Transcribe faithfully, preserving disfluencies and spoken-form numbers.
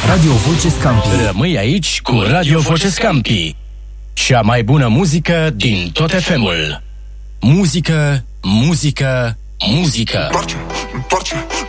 Radio Voce Scampi. Rămâi aici cu Radio Voce Scampi. Cea mai bună muzică din tot F M-ul. Muzică, muzică, muzică. Întoarce, întoarce,